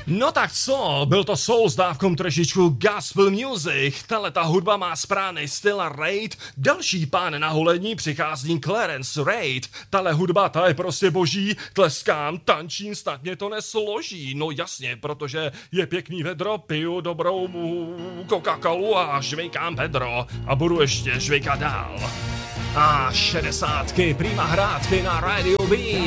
No tak co, byl to soul s dávkou trošičku gospel music, ta hudba má správný styl a rate, další pán na holení přichází Clarence Reid, tahle hudba ta je prostě boží, tleskám, tančím, snad mě to nesloží, no jasně, protože je pěkný vedro, piju dobrou Coca-Colu a žvejkám vedro a budu ještě žvejkat dál. A 60 prima hrátky na Radio B.